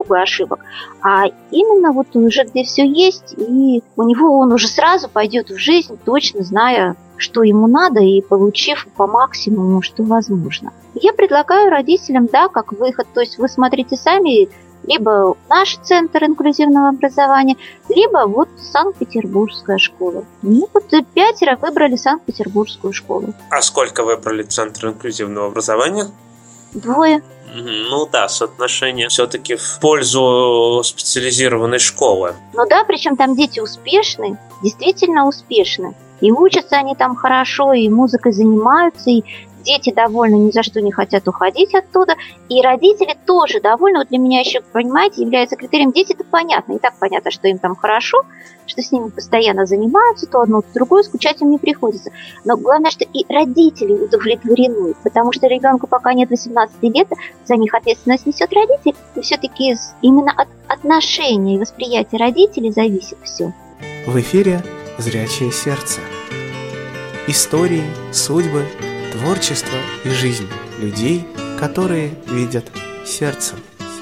бы ошибок, а именно вот уже где все есть, и у него он уже сразу пойдет в жизнь, точно зная, что ему надо, и получив по максимуму, что возможно. Я предлагаю родителям, да, как выход, то есть вы смотрите сами, либо наш центр инклюзивного образования, либо вот Санкт-Петербургская школа. Ну вот 5 выбрали Санкт-Петербургскую школу. А сколько выбрали центр инклюзивного образования? 2. Ну да, соотношение все-таки в пользу специализированной школы. Ну да, причем там дети успешны, действительно успешны. И учатся они там хорошо, и музыкой занимаются, и дети довольны, ни за что не хотят уходить оттуда. И родители тоже довольны. Вот для меня еще, понимаете, является критерием. Дети-то понятно, и так понятно, что им там хорошо, что с ними постоянно занимаются, то одно, то другое, скучать им не приходится. Но главное, что и родители удовлетворены, потому что ребенку пока нет 18 лет, за них ответственность несет родитель. И все-таки именно от отношения и восприятия родителей зависит все. В эфире «Зрячее сердце». Истории, судьбы, творчество и жизнь людей, которые видят сердцем.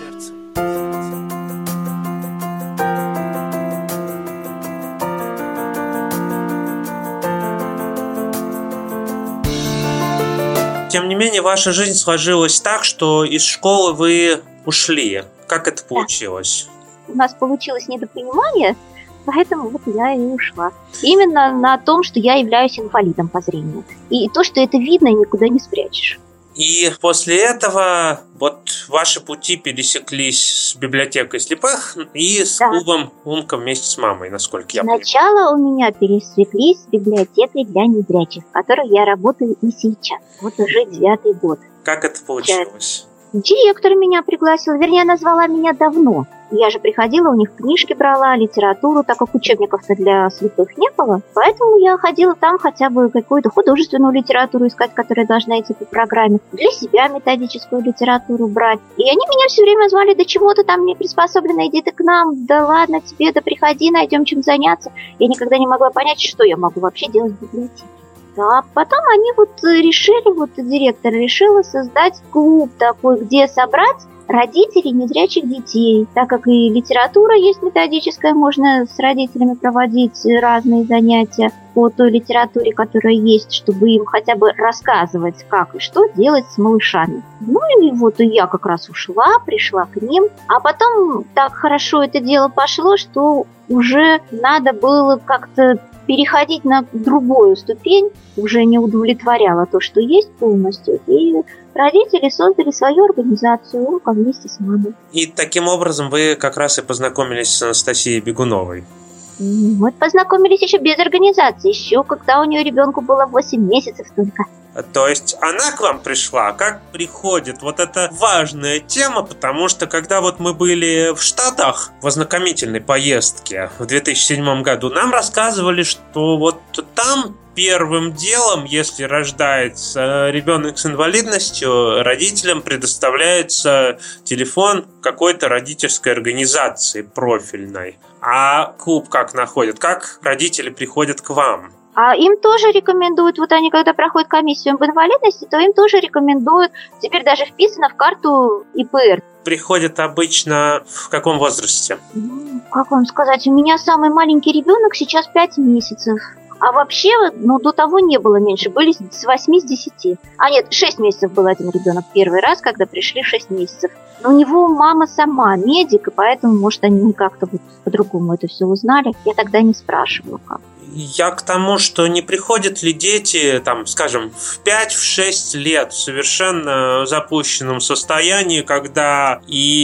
Тем не менее, ваша жизнь сложилась так, что из школы вы ушли. Как это получилось? У нас получилось недопонимание, поэтому вот я и ушла. Именно на том, что я являюсь инвалидом по зрению. И то, что это видно, никуда не спрячешь. И после этого вот ваши пути пересеклись с библиотекой слепых и с клубом «Умка» вместе с мамой, насколько я понимаю. Сначала у меня пересеклись с библиотекой для незрячих, в которой я работаю и сейчас. Вот уже 9-й год. Как это получилось? Директор меня пригласил, вернее, она звала меня давно. Я же приходила, у них книжки брала, литературу, так как учебников-то для слепых не было. Поэтому я ходила там хотя бы какую-то художественную литературу искать, которая должна идти по программе. Для себя методическую литературу брать. И они меня все время звали: да чего ты там не приспособлена, иди ты к нам, да ладно тебе, да приходи, найдем чем заняться. Я никогда не могла понять, что я могу вообще делать в библиотеке. А потом они директор решила создать клуб такой, где собрать родителей незрячих детей, так как и литература есть методическая, можно с родителями проводить разные занятия по той литературе, которая есть, чтобы им хотя бы рассказывать, как и что делать с малышами. Ну и вот я как раз ушла, пришла к ним, а потом так хорошо это дело пошло, что уже надо было как-то переходить на другую ступень, уже не удовлетворяло то, что есть полностью, и родители создали свою организацию «Умка» вместе с мамой. И таким образом вы как раз и познакомились с Анастасией Бегуновой. Мы познакомились еще без организации, еще когда у нее ребенку было 8 месяцев только. То есть она к вам пришла? Как приходит? Вот это важная тема, потому что когда вот мы были в Штатах в ознакомительной поездке в 2007 году, нам рассказывали, что вот там первым делом, если рождается ребенок с инвалидностью, родителям предоставляется телефон какой-то родительской организации профильной. А клуб как находят? Как родители приходят к вам? А им тоже рекомендуют, вот они когда проходят комиссию об инвалидности, то им тоже рекомендуют, теперь даже вписано в карту ИПР. Приходят обычно в каком возрасте? Как вам сказать, у меня самый маленький ребенок сейчас 5 месяцев. А вообще, до того не было меньше, были с 8, с 10. А нет, 6 месяцев был один ребенок первый раз, когда пришли 6 месяцев. Но у него мама сама медик, и поэтому, может, они как-то вот по-другому это все узнали. Я тогда не спрашивала, как. Я к тому, что не приходят ли дети, там, скажем, в 5-6 лет в совершенно запущенном состоянии, когда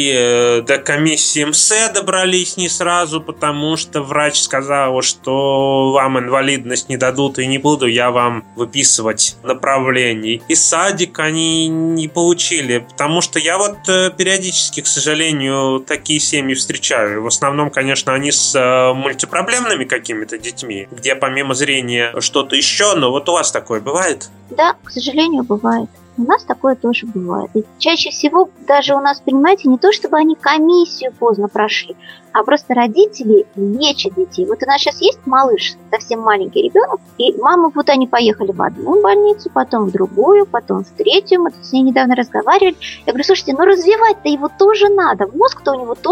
и до комиссии МСЭ добрались не сразу, потому что врач сказал, что вам инвалидность не дадут и не буду я вам выписывать направлений. И садик они не получили, потому что я вот периодически, к сожалению, такие семьи встречаю. В основном, конечно, они с мультипроблемными какими-то детьми, где помимо зрения что-то еще, но вот у вас такое бывает? Да, к сожалению, бывает. У нас такое тоже бывает. И чаще всего даже у нас, понимаете, не то, чтобы они комиссию поздно прошли, а просто родители лечат детей. Вот у нас сейчас есть малыш, совсем маленький ребенок, и мама, вот они поехали в одну больницу, потом в другую, потом в третью. Мы с ней недавно разговаривали. Я говорю: слушайте, развивать-то его тоже надо. Мозг-то у него тоже